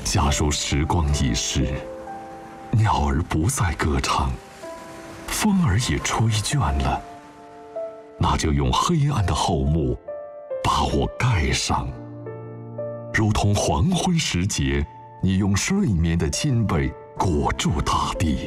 假如时光易逝，鸟儿不再歌唱，风儿也吹倦了，那就用黑暗的厚幕把我盖上，如同黄昏时节，你用睡眠的襟被裹住大地。